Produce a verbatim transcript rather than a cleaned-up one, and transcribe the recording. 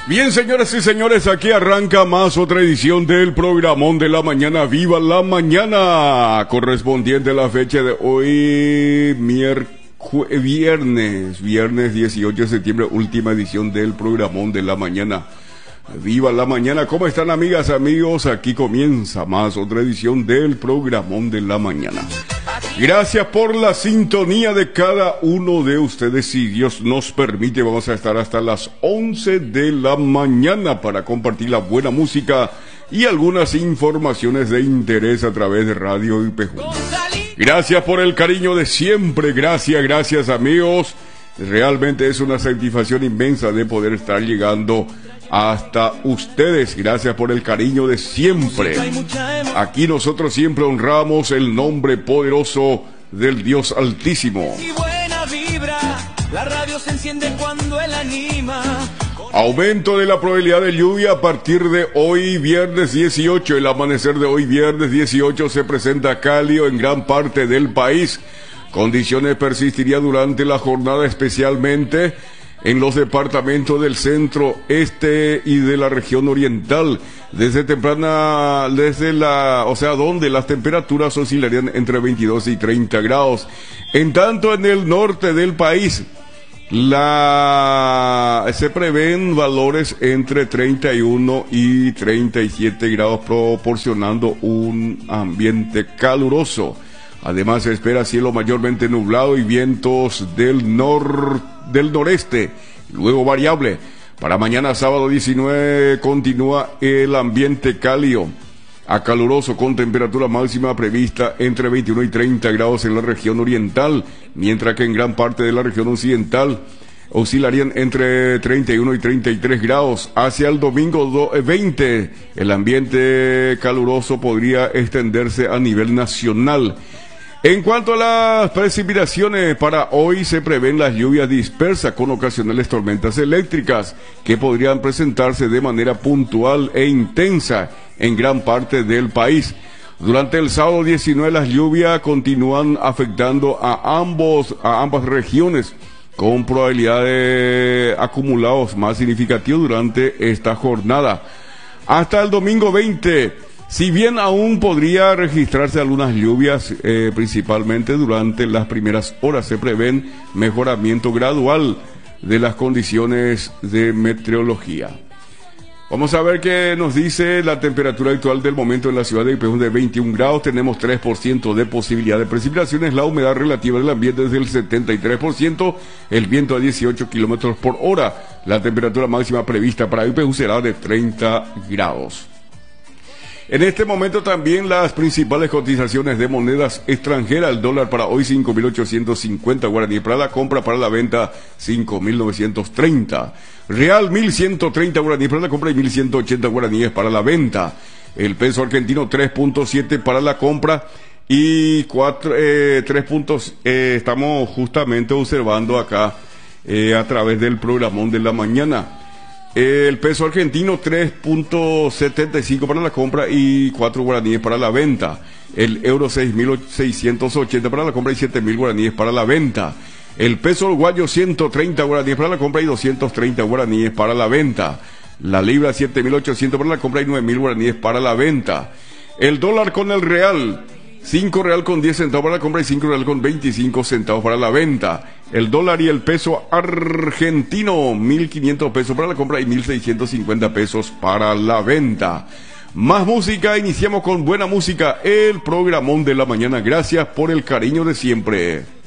Bien, señoras y señores, aquí arranca más otra edición del programón de la mañana. ¡Viva la mañana! Correspondiente a la fecha de hoy, miércoles, viernes, viernes dieciocho de septiembre, última edición del programón de la mañana. ¡Viva la mañana! ¿Cómo están, amigas, amigos? Aquí comienza más otra edición del programón de la mañana. Gracias por la sintonía de cada uno de ustedes. Si Dios nos permite, vamos a estar hasta las once de la mañana para compartir la buena música y algunas informaciones de interés a través de Radio I P J. Gracias por el cariño de siempre. Gracias, gracias, amigos. Realmente es una satisfacción inmensa de poder estar llegando hasta ustedes. Gracias por el cariño de siempre. Aquí nosotros siempre honramos el nombre poderoso del Dios Altísimo. La radio se enciende cuando él anima. Aumento de la probabilidad de lluvia a partir de hoy, viernes dieciocho. El amanecer de hoy, viernes dieciocho, se presenta cálido en gran parte del país. Condiciones persistirían durante la jornada, especialmente en los departamentos del centro, este y de la región oriental. Desde temprana, desde la, o sea, donde las temperaturas oscilarían entre veintidós y treinta grados. En tanto, en el norte del país, la, se prevén valores entre treinta y uno y treinta y siete grados, proporcionando un ambiente caluroso. Además, se espera cielo mayormente nublado y vientos del nor, del noreste, luego variable. Para mañana sábado diecinueve continúa el ambiente cálido a caluroso, con temperatura máxima prevista entre veintiuno y treinta grados en la región oriental, mientras que en gran parte de la región occidental oscilarían entre treinta y uno y treinta y tres grados. Hacia el domingo veinte, el ambiente caluroso podría extenderse a nivel nacional. En cuanto a las precipitaciones, para hoy se prevén las lluvias dispersas con ocasionales tormentas eléctricas que podrían presentarse de manera puntual e intensa en gran parte del país. Durante el sábado diecinueve, las lluvias continúan afectando a ambos, a ambas regiones, con probabilidad de acumulados más significativos durante esta jornada. Hasta el domingo veinte, si bien aún podría registrarse algunas lluvias, eh, principalmente durante las primeras horas, se prevén mejoramiento gradual de las condiciones de meteorología. Vamos a ver qué nos dice la temperatura actual del momento en la ciudad de I P J, de veintiún grados, tenemos tres por ciento de posibilidad de precipitaciones, la humedad relativa del ambiente es del setenta y tres por ciento, el viento a dieciocho kilómetros por hora, la temperatura máxima prevista para I P J será de treinta grados. En este momento también las principales cotizaciones de monedas extranjeras. El dólar para hoy cinco mil ochocientos cincuenta guaraníes para la compra, para la venta cinco mil novecientos treinta. Real mil ciento treinta guaraníes para la compra y mil ciento ochenta guaraníes para la venta. El peso argentino tres punto siete para la compra y cuatro, eh, tres puntos eh, estamos justamente observando acá eh, a través del programón de la mañana. El peso argentino tres punto setenta y cinco para la compra y cuatro guaraníes para la venta. El euro seis mil seiscientos ochenta para la compra y siete mil guaraníes para la venta. El peso uruguayo ciento treinta guaraníes para la compra y doscientos treinta guaraníes para la venta. La libra siete mil ochocientos para la compra y nueve mil guaraníes para la venta. El dólar con el real, cinco real con diez centavos para la compra y cinco real con veinticinco centavos para la venta. El dólar y el peso argentino, mil quinientos pesos para la compra y mil seiscientos cincuenta pesos para la venta. Más música, iniciamos con buena música, el programón de la mañana. Gracias por el cariño de siempre.